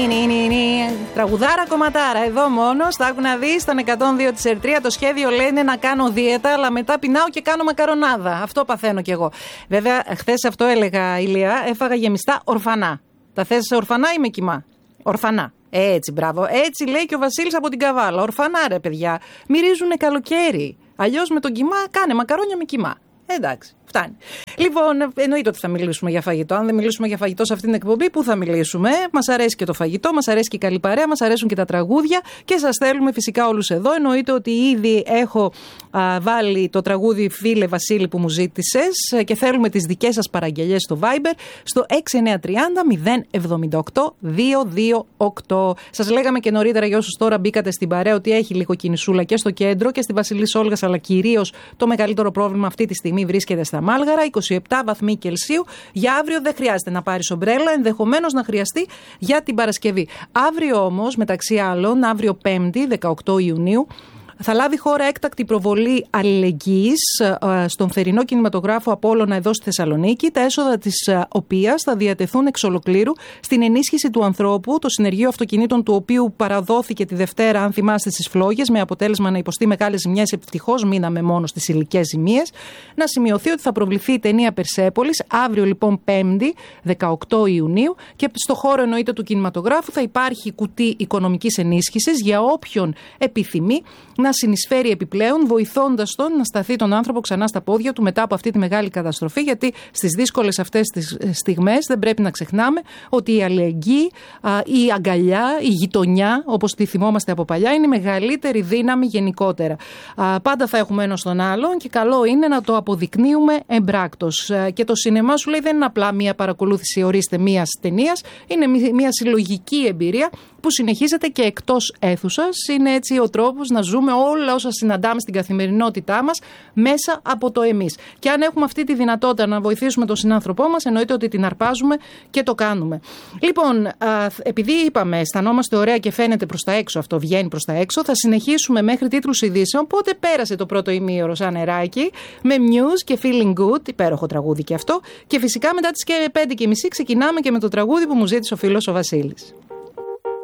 Τραγουδάρα κομματάρα. Εδώ μόνο, στα άκου να δεις, στον 102 της Ερτρία. Το σχέδιο λένε να κάνω δίαιτα, αλλά μετά πεινάω και κάνω μακαρονάδα. Αυτό παθαίνω κι εγώ. Βέβαια, χθες αυτό έλεγα, Ηλία, έφαγα γεμιστά ορφανά. Τα θες ορφανά ή με κοιμά? Ορφανά. Έτσι, μπράβο. Έτσι λέει και ο Βασίλης από την Καβάλα. Ορφανά, ρε παιδιά. Μυρίζουνε καλοκαίρι. Αλλιώς με τον κοιμά, κάνε μακαρόνια με κοιμά. Εντάξει, φτάνει. Λοιπόν, εννοείται ότι θα μιλήσουμε για φαγητό. Αν δεν μιλήσουμε για φαγητό σε αυτήν την εκπομπή, πού θα μιλήσουμε? Μας αρέσει και το φαγητό, μας αρέσει και η καλή παρέα, μας αρέσουν και τα τραγούδια και σας θέλουμε φυσικά όλους εδώ. Εννοείται ότι ήδη έχω βάλει το τραγούδι Φίλε Βασίλη που μου ζήτησες και θέλουμε τις δικές σας παραγγελίες στο Viber στο 6930 078 228. Σας λέγαμε και νωρίτερα για όσους τώρα μπήκατε στην παρέα ότι έχει λίγο κινησούλα και στο κέντρο και στη Βασιλής Όλγας, αλλά κυρίως το μεγαλύτερο πρόβλημα αυτή τη στιγμή βρίσκεται στα Μάλγαρα, 27 βαθμοί Κελσίου. Για αύριο δεν χρειάζεται να πάρεις ομπρέλα, ενδεχομένως να χρειαστεί για την Παρασκευή. Αύριο όμως, μεταξύ άλλων, αύριο 5η, 18 Ιουνίου, θα λάβει χώρα έκτακτη προβολή αλληλεγγύης στον θερινό κινηματογράφο Απόλλωνα εδώ στη Θεσσαλονίκη, τα έσοδα της οποίας θα διατεθούν εξ ολοκλήρου στην ενίσχυση του ανθρώπου, το συνεργείο αυτοκινήτων του οποίου παραδόθηκε τη Δευτέρα, αν θυμάστε, στις Φλόγες, με αποτέλεσμα να υποστεί μεγάλες ζημιές. Ευτυχώς μείναμε μόνο στις υλικές ζημίες. Να σημειωθεί ότι θα προβληθεί η ταινία Περσέπολης αύριο, λοιπόν, 5η, 18 Ιουνίου, και στο χώρο εννοείται του κινηματογράφου θα υπάρχει κουτί οικονομικής ενίσχυσης για όποιον επιθυμεί να συνεισφέρει επιπλέον, βοηθώντας τον να σταθεί τον άνθρωπο ξανά στα πόδια του μετά από αυτή τη μεγάλη καταστροφή. Γιατί στις δύσκολες αυτές τις στιγμές δεν πρέπει να ξεχνάμε ότι η αλληλεγγύη, η αγκαλιά, η γειτονιά, όπως τη θυμόμαστε από παλιά, είναι η μεγαλύτερη δύναμη γενικότερα. Πάντα θα έχουμε ένας τον άλλον και καλό είναι να το αποδεικνύουμε εμπράκτος. Και το σινεμά, σου λέει, δεν είναι απλά μία παρακολούθηση, ορίστε, μίας ταινίας, είναι μία συλλογική εμπειρία που συνεχίζεται και εκτός αίθουσας. Είναι έτσι ο τρόπος να ζούμε όλα όσα συναντάμε στην καθημερινότητά μας μέσα από το εμείς. Και αν έχουμε αυτή τη δυνατότητα να βοηθήσουμε τον συνάνθρωπό μας, εννοείται ότι την αρπάζουμε και το κάνουμε. Λοιπόν, επειδή είπαμε, αισθανόμαστε ωραία και φαίνεται προς τα έξω, αυτό βγαίνει προς τα έξω, θα συνεχίσουμε μέχρι τίτλους ειδήσεων. Πότε πέρασε το πρώτο ημίωρο σαν νεράκι, με Muse και Feeling Good, υπέροχο τραγούδι και αυτό. Και φυσικά μετά τις 5:30 ξεκινάμε και με το τραγούδι που μου ζήτησε ο φίλος ο Βασίλης.